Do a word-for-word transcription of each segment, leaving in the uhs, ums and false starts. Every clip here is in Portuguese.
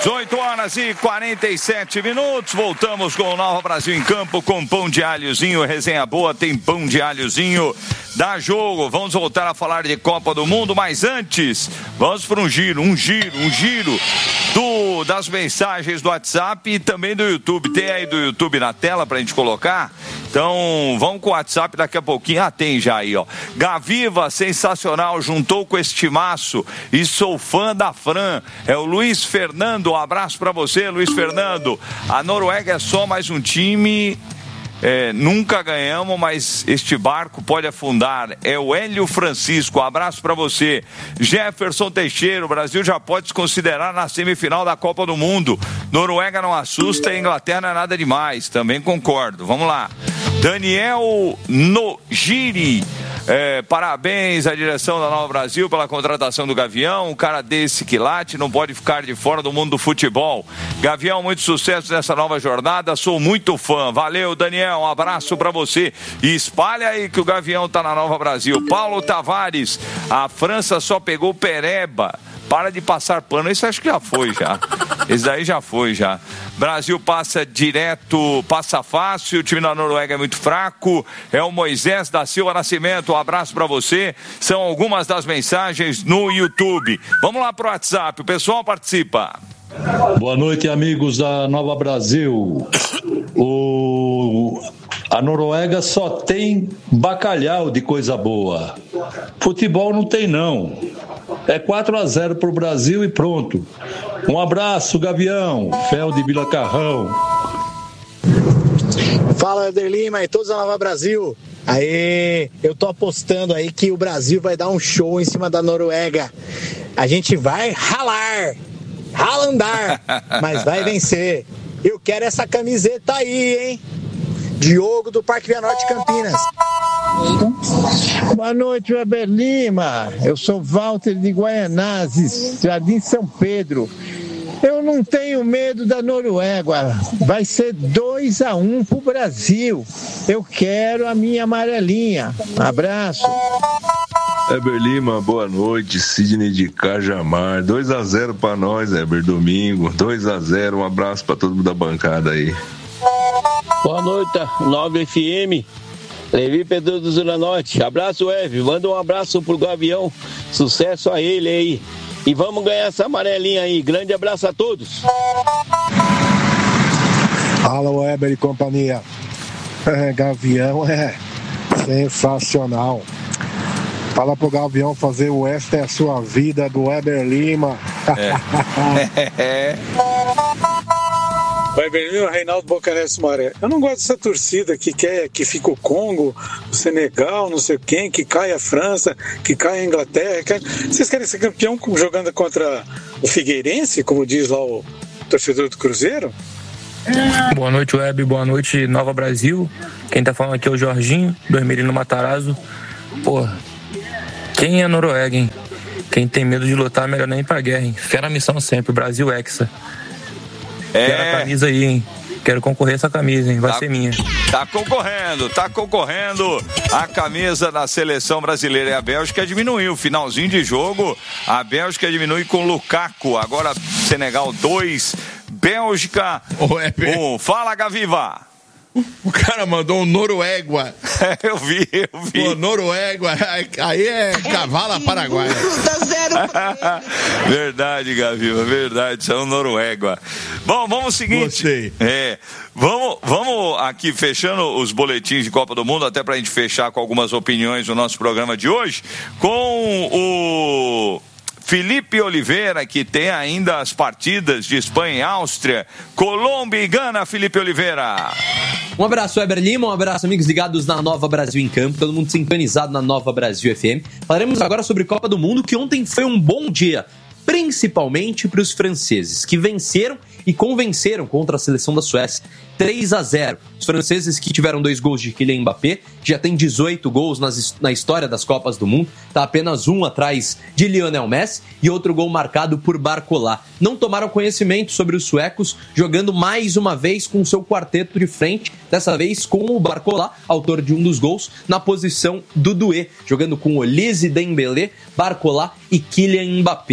dezoito horas e quarenta e sete minutos, voltamos com o Nova Brasil em Campo com pão de alhozinho, resenha boa, tem pão de alhozinho, dá jogo, vamos voltar a falar de Copa do Mundo, mas antes, vamos para um giro, um giro, um giro do, das mensagens do WhatsApp e também do YouTube, tem aí do YouTube na tela pra gente colocar? Então, vamos com o WhatsApp daqui a pouquinho, ah, tem já aí, ó, Gaviva, sensacional, juntou com este timaço e sou fã da Fran, é o Luiz Fernando, um abraço pra você, Luiz Fernando. A Noruega é só mais um time, é, nunca ganhamos, mas este barco pode afundar. É o Hélio Francisco, um abraço pra você. Jefferson Teixeira, o Brasil já pode se considerar na semifinal da Copa do Mundo. Noruega não assusta e Inglaterra não é nada demais, também concordo. Vamos lá. Daniel Nogiri, é, parabéns à direção da Nova Brasil pela contratação do Gavião, um cara desse que late, não pode ficar de fora do mundo do futebol. Gavião, muito sucesso nessa nova jornada, sou muito fã, valeu Daniel, um abraço pra você e espalha aí que o Gavião tá na Nova Brasil. Paulo Tavares, a França só pegou Pereba, para de passar pano, isso acho que já foi já, esse daí já foi já. Brasil passa direto, passa fácil, o time da Noruega é muito fraco, é o Moisés da Silva Nascimento, um abraço pra você, são algumas das mensagens no YouTube. Vamos lá pro WhatsApp, o pessoal participa. Boa noite, amigos da Nova Brasil. O... A Noruega só tem bacalhau de coisa boa. Futebol não tem, não. É quatro a zero pro Brasil e pronto. Um abraço, Gavião. Fel de Vila Carrão. Fala, Eder Lima e todos da Nova Brasil. Aê, eu tô apostando aí que o Brasil vai dar um show em cima da Noruega. A gente vai ralar, ralandar, mas vai vencer. Eu quero essa camiseta aí, hein? Diogo do Parque Via Norte, Campinas. Boa noite, Weber Lima. Eu sou Walter de Guaianazes, Jardim São Pedro. Eu não tenho medo da Noruega. Vai ser dois a um pro Brasil. Eu quero a minha amarelinha. Abraço. Weber Lima, boa noite. Sidney de Cajamar. dois a zero pra nós, Weber, domingo. dois a zero. Um abraço pra todo mundo da bancada aí. Boa noite, nove F M, Levi Pedro do Zona Norte. Abraço, Eve. Manda um abraço pro Gavião. Sucesso a ele aí. E vamos ganhar essa amarelinha aí. Grande abraço a todos. Fala, Weber e companhia. É, Gavião é sensacional. Fala pro Gavião fazer o Esta é a Sua Vida do Weber Lima. É. Vai ver o Reinaldo Bocanetes Maré. Eu não gosto dessa torcida que quer que fica o Congo, o Senegal, não sei quem, que cai a França, que cai a Inglaterra. Que... Vocês querem ser campeão jogando contra o Figueirense, como diz lá o torcedor do Cruzeiro? Boa noite, Web. Boa noite, Nova Brasil. Quem tá falando aqui é o Jorginho, do Hermelino Matarazzo. Porra, quem é a Noruega, hein? Quem tem medo de lutar, melhor nem ir pra guerra, hein? Fé na missão sempre, Brasil Hexa. É. Quero a camisa aí, hein? Quero concorrer a essa camisa, hein? Vai tá, ser minha. Tá concorrendo, tá concorrendo a camisa da seleção brasileira. E a Bélgica diminuiu, finalzinho de jogo, a Bélgica diminui com Lukaku. Agora Senegal dois, Bélgica um. Fala, Gaviva! O cara mandou um Noruega. eu vi, eu vi. Pô, Noruega, aí é cavala paraguaia. Verdade, Gaviva, verdade, isso é um Noruega. Bom, vamos ao seguinte. Gostei. É, vamos, vamos aqui fechando os boletins de Copa do Mundo, até pra gente fechar com algumas opiniões do nosso programa de hoje, com o Felipe Oliveira, que tem ainda as partidas de Espanha e Áustria, Colômbia e Gana. Felipe Oliveira. Um abraço, Weber Lima, um abraço, amigos ligados na Nova Brasil em Campo, todo mundo sintonizado na Nova Brasil F M. Falaremos agora sobre Copa do Mundo, que ontem foi um bom dia, principalmente para os franceses, que venceram e convenceram contra a seleção da Suécia, três a zero. Os franceses, que tiveram dois gols de Kylian Mbappé, já tem dezoito gols nas, na história das Copas do Mundo, está apenas um atrás de Lionel Messi e outro gol marcado por Barcola. Não tomaram conhecimento sobre os suecos, jogando mais uma vez com seu quarteto de frente, dessa vez com o Barcola, autor de um dos gols, na posição do Doué, jogando com Olise, Dembélé, Barcola e Kylian Mbappé.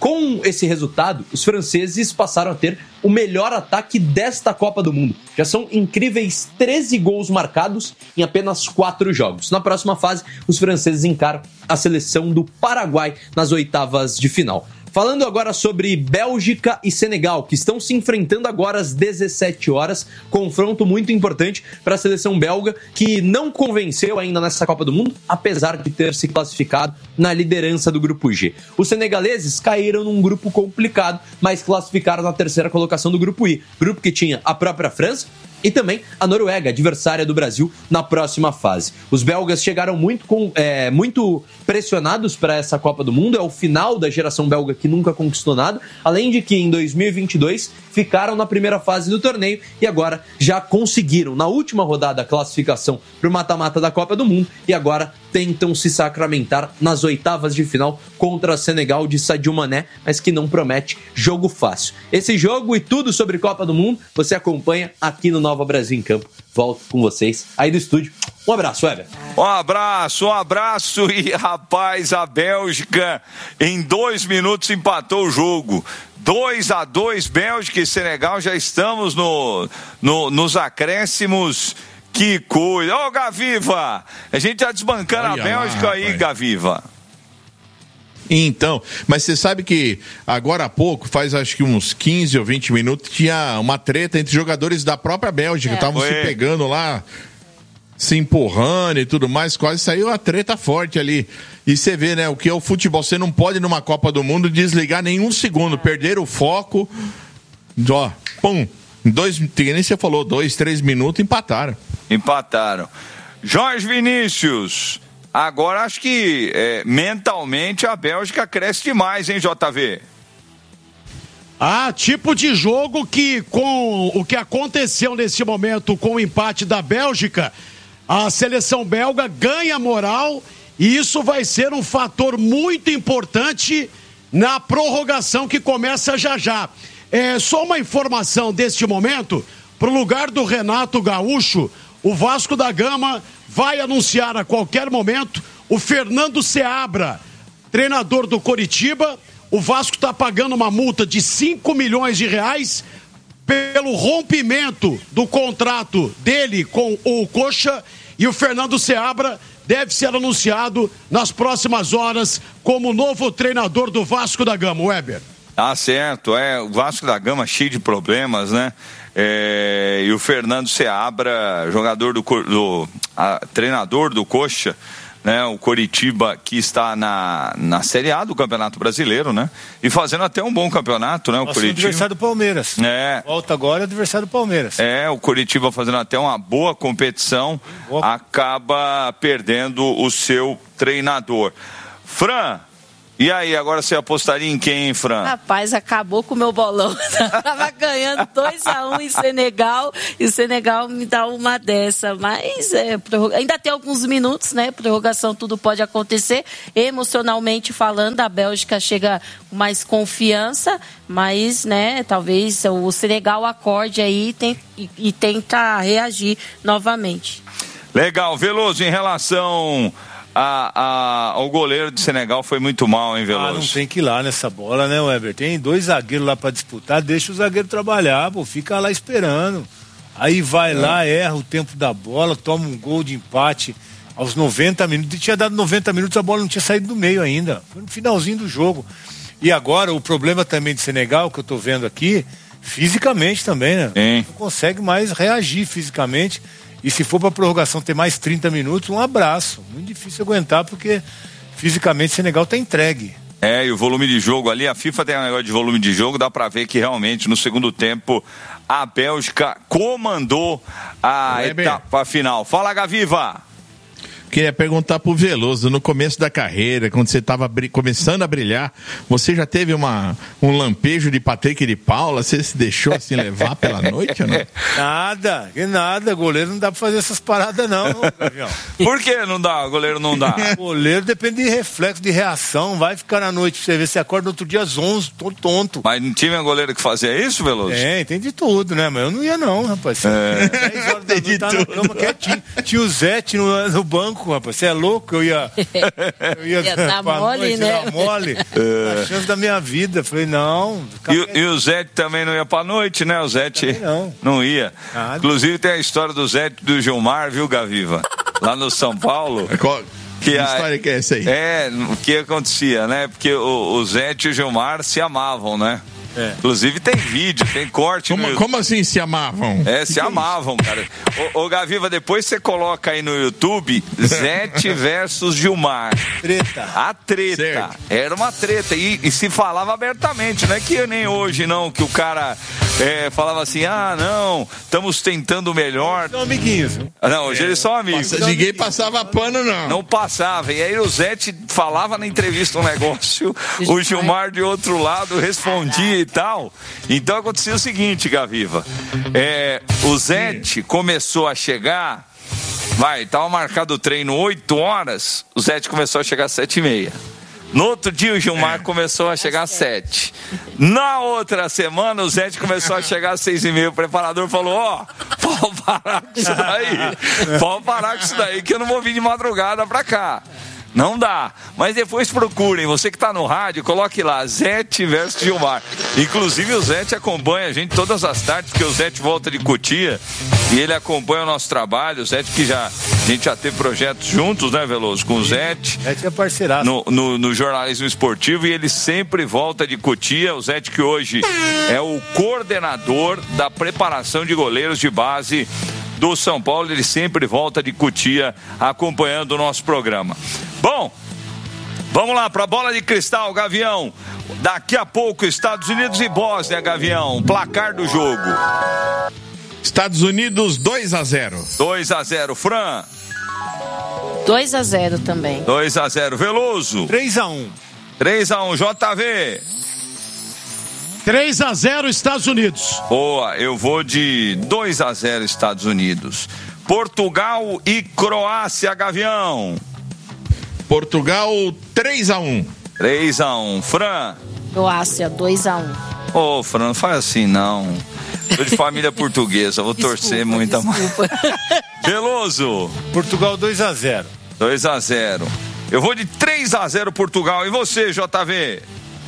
Com esse resultado, os franceses passaram a ter o melhor ataque desta Copa do Mundo. Já são incríveis treze gols marcados em apenas quatro jogos. Na próxima fase, os franceses encaram a seleção do Paraguai nas oitavas de final. Falando agora sobre Bélgica e Senegal, que estão se enfrentando agora às dezessete horas. Confronto muito importante para a seleção belga, que não convenceu ainda nessa Copa do Mundo, apesar de ter se classificado na liderança do Grupo G. Os senegaleses caíram num grupo complicado, mas classificaram na terceira colocação do Grupo I. Grupo que tinha a própria França e também a Noruega, adversária do Brasil, na próxima fase. Os belgas chegaram muito, com, é, muito pressionados para essa Copa do Mundo. É o final da geração belga que nunca conquistou nada. Além de que em dois mil e vinte e dois ficaram na primeira fase do torneio e agora já conseguiram, na última rodada, a classificação para o mata-mata da Copa do Mundo e agora tentam se sacramentar nas oitavas de final contra a Senegal de Sadio Mané, mas que não promete jogo fácil. Esse jogo e tudo sobre Copa do Mundo você acompanha aqui no Nova Brasil em Campo. Volto com vocês aí do estúdio. Um abraço, Weber. Um abraço, um abraço. E, rapaz, a Bélgica em dois minutos empatou o jogo. dois a dois, Bélgica e Senegal. Já estamos no, no, nos acréscimos. Que coisa. Ô, Gaviva, a gente tá desbancando Olha a Bélgica lá, aí, rapaz. Gaviva. Então, mas você sabe que agora há pouco, faz acho que uns quinze ou vinte minutos, tinha uma treta entre jogadores da própria Bélgica, estavam é. se pegando lá, se empurrando e tudo mais, quase saiu a treta forte ali. E você vê, né, o que é o futebol, você não pode numa Copa do Mundo desligar nenhum segundo, perder o foco, ó, pum, dois, nem você falou, dois, três minutos, empataram. Empataram. Jorge Vinícius... Agora acho que é, mentalmente a Bélgica cresce demais, hein, J V? Ah, tipo de jogo que com o que aconteceu nesse momento com o empate da Bélgica, a seleção belga ganha moral e isso vai ser um fator muito importante na prorrogação que começa já já. É, só uma informação deste momento, para o lugar do Renato Gaúcho, o Vasco da Gama vai anunciar a qualquer momento o Fernando Seabra, treinador do Coritiba. O Vasco está pagando uma multa de cinco milhões de reais pelo rompimento do contrato dele com o Coxa, e o Fernando Seabra deve ser anunciado nas próximas horas como novo treinador do Vasco da Gama. Weber. Ah, certo, é, o Vasco da Gama cheio de problemas, né? É, e o Fernando Seabra, jogador do, do a, treinador do Coxa, né? O Coritiba, que está na, na Série A do Campeonato Brasileiro, né? E fazendo até um bom campeonato, né? O Nossa, Coritiba. O adversário do Palmeiras. É. Volta agora, é o adversário do Palmeiras. É, o Coritiba fazendo até uma boa competição, boa. Acaba perdendo o seu treinador. Fran, e aí, agora você apostaria em quem, Fran? Rapaz, acabou com o meu bolão. Tava ganhando dois a um em Senegal, e o Senegal me dá uma dessa. Mas é, ainda tem alguns minutos, né? Prorrogação, tudo pode acontecer. Emocionalmente falando, a Bélgica chega com mais confiança, mas, né, talvez o Senegal acorde aí e, tem, e, e tenta reagir novamente. Legal, Veloso, em relação... A, a, ao goleiro de Senegal foi muito mal, hein, Veloso? Ah, não tem que ir lá nessa bola, né, Weber? Tem dois zagueiros lá pra disputar, deixa o zagueiro trabalhar, pô, fica lá esperando. Aí vai é. lá, erra o tempo da bola, toma um gol de empate aos noventa minutos. Tinha dado noventa minutos, a bola não tinha saído do meio ainda. Foi no finalzinho do jogo. E agora, o problema também de Senegal, que eu tô vendo aqui, fisicamente também, né? Sim. Não consegue mais reagir fisicamente. E se for para prorrogação ter mais trinta minutos, um abraço. Muito difícil aguentar, porque fisicamente o Senegal está entregue. É, e o volume de jogo ali, a FIFA tem um negócio de volume de jogo, dá para ver que realmente no segundo tempo a Bélgica comandou a é etapa bem. final. Fala, Gaviva! Queria perguntar pro Veloso, no começo da carreira, quando você estava br- começando a brilhar, você já teve uma, um lampejo de Patrick de Paula? Você se deixou assim levar pela noite ou não? Nada, que nada, goleiro não dá pra fazer essas paradas não, Gavião. Por que não dá? Goleiro não dá? Goleiro depende de reflexo, de reação, vai ficar na noite pra você ver, você acorda no outro dia às onze, todo tonto. Mas não tinha goleiro que fazia isso, Veloso? É, tem de tudo, né, mas eu não ia não, rapaz. É. dez horas da noite, tá na cama quietinho, tinha o Zete no, no banco, banco, rapaz. Você é louco? Eu ia. Eu ia, ia dar mole, noite, né? Dar mole. É. A chance da minha vida. Falei, não. E, e o Zete também não ia pra noite, né? O Zete não. não ia. Nada. Inclusive tem a história do Zete e do Gilmar, viu, Gaviva? Lá no São Paulo. Qual, que, que a, história que é essa aí? É, o que acontecia, né? Porque o, o Zete e o Gilmar se amavam, né? É. Inclusive tem vídeo, tem corte. Como, no... como assim se amavam? É, se amavam, cara. Ô, ô Gaviva, depois você coloca aí no YouTube Zete versus Gilmar. Treta. A treta. Certo. Era uma treta. E, e se falava abertamente, não é que nem hoje, não, que o cara é, falava assim, ah, não, estamos tentando o melhor. São amiguinhos. Não, hoje é. eles são amigos. Passa, ninguém passava pano, não. Não passava. E aí o Zete falava na entrevista um negócio, o Gilmar de outro lado respondia e tal. Então acontecia o seguinte, Gaviva, é, o Zete começou a chegar, vai, tava marcado o treino oito horas, o Zete começou a chegar às sete e meia. No outro dia o Gilmar começou a chegar às sete. Na outra semana o Zete começou a chegar às seis e meia. O preparador falou, ó, oh, pode parar com isso daí, pode parar com isso daí que eu não vou vir de madrugada pra cá. Não dá, mas depois procurem, você que está no rádio, coloque lá, Zete versus Gilmar. Inclusive o Zete acompanha a gente todas as tardes, porque o Zete volta de Cotia e ele acompanha o nosso trabalho. O Zete que já, a gente já teve projetos juntos, né, Veloso, com o Zete. Zete é parceiraço. No, no, no jornalismo esportivo, e ele sempre volta de Cotia. O Zete que hoje é o coordenador da preparação de goleiros de base do São Paulo, ele sempre volta de Cotia acompanhando o nosso programa. Bom, vamos lá para a bola de cristal, Gavião. Daqui a pouco, Estados Unidos e Bósnia, Gavião. Placar do jogo: Estados Unidos dois a zero. dois a zero, Fran. dois a zero também. dois a zero, Veloso. três a um. três a um, J V. três a zero Estados Unidos. Boa, eu vou de dois a zero Estados Unidos. Portugal e Croácia, Gavião. Portugal três a um. três a um, Fran. Croácia dois a um. Ô, Fran, não faz assim não. Sou de família portuguesa, vou desculpa, torcer muito mais. Veloso. Portugal dois a zero. dois a zero. Eu vou de três a zero Portugal. E você, J V?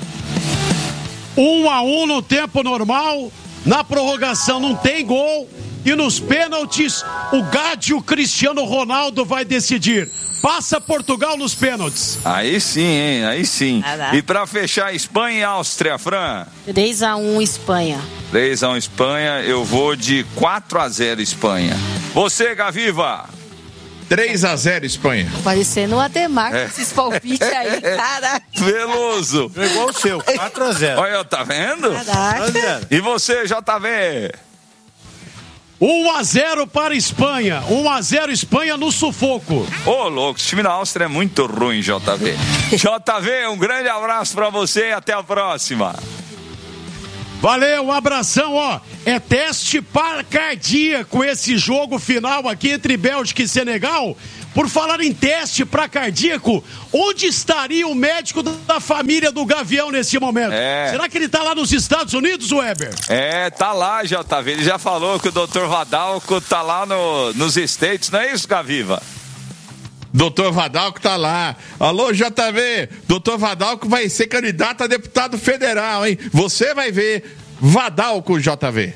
um a um no tempo normal, na prorrogação não tem gol e nos pênaltis o Gádio Cristiano Ronaldo vai decidir. Passa Portugal nos pênaltis. Aí sim, hein? Aí sim. Ah, e pra fechar, Espanha e Áustria, Fran? três a um Espanha. três a um Espanha, eu vou de quatro a zero Espanha. Você, Gaviva? três a zero Espanha. Parecendo o Ademar com é. esses palpites aí, cara. Veloso. É igual o seu, quatro a zero. Olha, tá vendo? Caraca. E você, J V? um a zero para Espanha. um a zero Espanha no sufoco. Ô, oh, louco, esse time da Áustria é muito ruim, J V. J V, um grande abraço pra você e até a próxima. Valeu, um abração, ó. É teste para cardíaco esse jogo final aqui entre Bélgica e Senegal. Por falar em teste para cardíaco, onde estaria o médico da família do Gavião nesse momento? É. Será que ele tá lá nos Estados Unidos, Weber? É, tá lá, J V. Ele já falou que o doutor Vadalco tá lá no, nos States, não é isso, Gaviva? Doutor Vadalco tá lá. Alô, J V, doutor Vadalco vai ser candidato a deputado federal, hein? Você vai ver Vadalco, J V.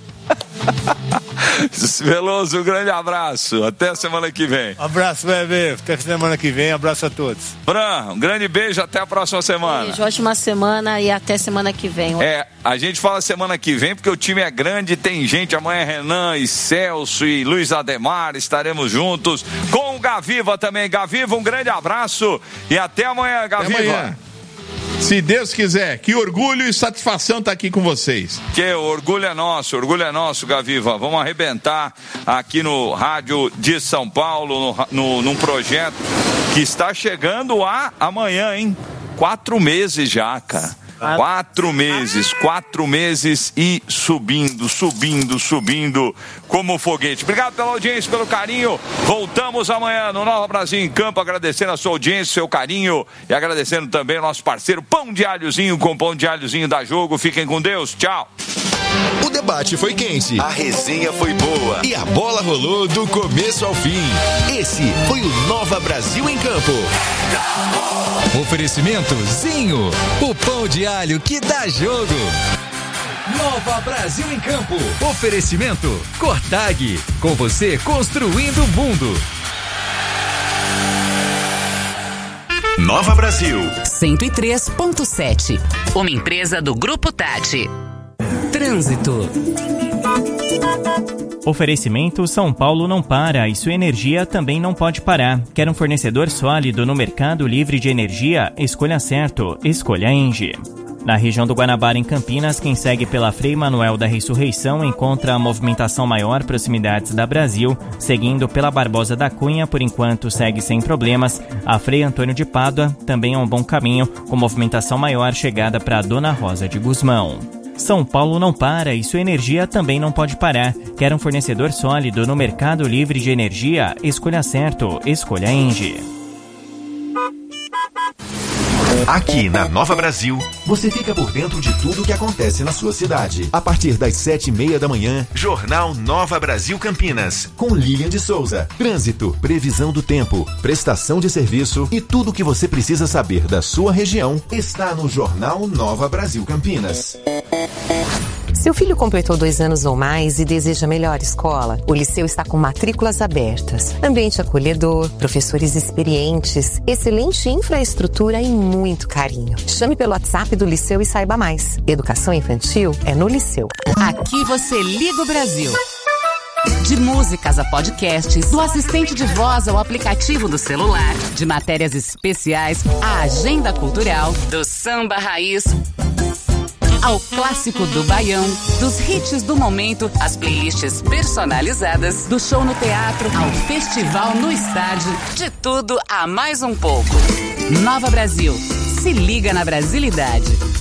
Veloso, um grande abraço. Até a semana que vem. Abraço, bebê. Até a semana que vem. Abraço a todos. Fran, um grande beijo. Até a próxima semana. Beijo, ótima semana e até semana que vem. É, a gente fala semana que vem porque o time é grande. Tem gente amanhã, Renan e Celso e Luiz Ademar. Estaremos juntos com o Gaviva também. Gaviva, um grande abraço e até amanhã, Gaviva. Até amanhã. Se Deus quiser, que orgulho e satisfação estar tá aqui com vocês. Que o orgulho é nosso, orgulho é nosso, Gaviva. Vamos arrebentar aqui no Rádio de São Paulo, no, no, num projeto que está chegando a amanhã, hein? Quatro meses já, cara. Quatro meses, quatro meses e subindo, subindo, subindo como foguete. Obrigado pela audiência, pelo carinho. Voltamos amanhã no Nova Brasil em Campo, agradecendo a sua audiência, seu carinho e agradecendo também o nosso parceiro Pão de Alhozinho com Pão de Alhozinho da Jogo. Fiquem com Deus, tchau. O debate foi quente, A resenha foi boa. e a bola rolou do começo ao fim. Esse foi o Nova Brasil em Campo. Oferecimento Zinho, o pão de alho que dá jogo. Nova Brasil em Campo. Oferecimento Cortag, com você construindo o mundo. Nova Brasil. cento e três ponto sete. Uma empresa do Grupo Tati. Trânsito. Oferecimento São Paulo não para e sua energia também não pode parar. Quer um fornecedor sólido no mercado livre de energia? Escolha certo. Escolha Engie. Na região do Guanabara, em Campinas, quem segue pela Frei Manuel da Ressurreição encontra a movimentação maior proximidades da Brasil. Seguindo pela Barbosa da Cunha, por enquanto segue sem problemas. A Frei Antônio de Pádua também é um bom caminho, com movimentação maior chegada para Dona Rosa de Guzmão. São Paulo não para e sua energia também não pode parar. Quer um fornecedor sólido no mercado livre de energia? Escolha certo. Escolha Engie. Aqui na Nova Brasil, você fica por dentro de tudo o que acontece na sua cidade. A partir das sete e meia da manhã, Jornal Nova Brasil Campinas, com Lilian de Souza. Trânsito, previsão do tempo, prestação de serviço e tudo o que você precisa saber da sua região está no Jornal Nova Brasil Campinas. Seu filho completou dois anos ou mais e deseja melhor escola? O Liceu está com matrículas abertas, ambiente acolhedor, professores experientes, excelente infraestrutura e muito carinho. Chame pelo WhatsApp do Liceu e saiba mais. Educação infantil é no Liceu. Aqui você liga o Brasil. De músicas a podcasts, do assistente de voz ao aplicativo do celular, de matérias especiais à agenda cultural, do samba raiz ao clássico do baião, dos hits do momento, às playlists personalizadas, do show no teatro ao festival no estádio, de tudo a mais um pouco. Nova Brasil, se liga na brasilidade.